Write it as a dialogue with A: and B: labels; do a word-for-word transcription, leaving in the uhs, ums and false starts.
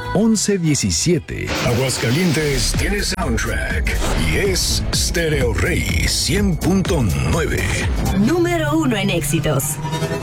A: once diecisiete.
B: Aguascalientes tiene soundtrack y es Stereo Rey cien punto nueve.
C: Número uno en éxitos.